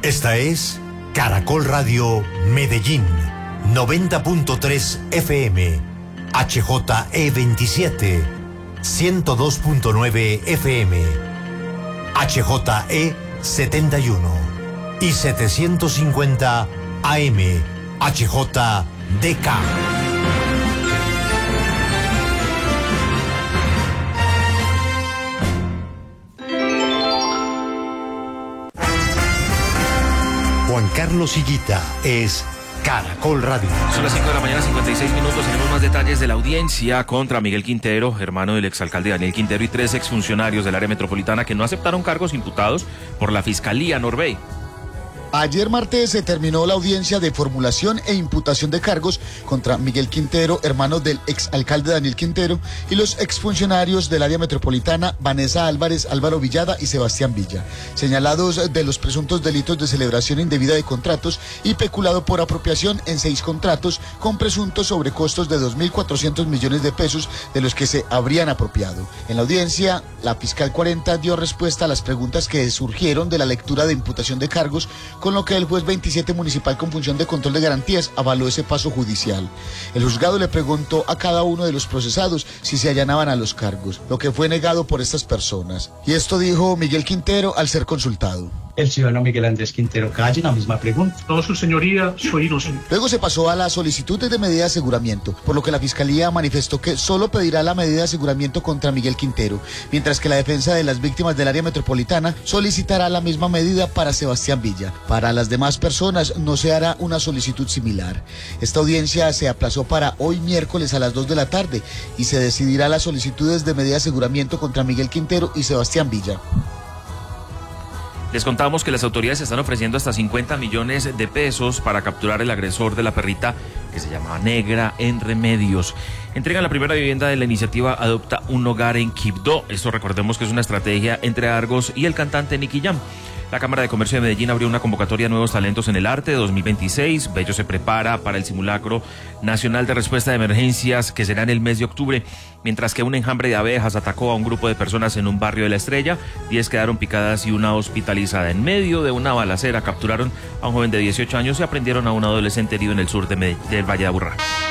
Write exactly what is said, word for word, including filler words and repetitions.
Esta es Caracol Radio Medellín, noventa punto tres F M, H J E veintisiete, ciento dos punto nueve F M, H J E setenta y uno y setecientos cincuenta A M, H J D K. Juan Carlos Higuita es Caracol Radio. Son las cinco de la mañana, cincuenta y seis minutos. Tenemos más detalles de la audiencia contra Miguel Quintero, hermano del exalcalde Daniel Quintero, y tres exfuncionarios del área metropolitana que no aceptaron cargos imputados por la Fiscalía Norvey. Ayer martes se terminó la audiencia de formulación e imputación de cargos contra Miguel Quintero, hermano del exalcalde Daniel Quintero, y los exfuncionarios del área metropolitana Vanessa Álvarez, Álvaro Villada y Sebastián Villa, señalados de los presuntos delitos de celebración indebida de contratos y peculado por apropiación en seis contratos con presuntos sobrecostos de dos mil cuatrocientos millones de pesos de los que se habrían apropiado. En la audiencia, la fiscal cuarenta dio respuesta a las preguntas que surgieron de la lectura de imputación de cargos, con lo que el juez veintisiete municipal con función de control de garantías avaló ese paso judicial. El juzgado le preguntó a cada uno de los procesados si se allanaban a los cargos, lo que fue negado por estas personas. Y esto dijo Miguel Quintero al ser consultado. El ciudadano Miguel Andrés Quintero Calle, la misma pregunta. No, su señoría, soy inocente. Luego se pasó a la solicitud de medida de aseguramiento, por lo que la Fiscalía manifestó que solo pedirá la medida de aseguramiento contra Miguel Quintero, mientras que la defensa de las víctimas del área metropolitana solicitará la misma medida para Sebastián Villa. Para las demás personas no se hará una solicitud similar. Esta audiencia se aplazó para hoy miércoles a las dos de la tarde y se decidirá las solicitudes de medida de aseguramiento contra Miguel Quintero y Sebastián Villa. Les contamos que las autoridades están ofreciendo hasta cincuenta millones de pesos para capturar el agresor de la perrita que se llamaba Negra en Remedios. Entregan la primera vivienda de la iniciativa Adopta un Hogar en Quibdó. Esto recordemos que es una estrategia entre Argos y el cantante Nicky Jam. La Cámara de Comercio de Medellín abrió una convocatoria a nuevos talentos en el arte de dos mil veintiséis. Bello se prepara para el simulacro nacional de respuesta de emergencias que será en el mes de octubre. Mientras que un enjambre de abejas atacó a un grupo de personas en un barrio de La Estrella, diez quedaron picadas y una hospitalizada. En medio de una balacera capturaron a un joven de dieciocho años y aprendieron a un adolescente herido en el sur de Medellín, del Valle de Aburrá.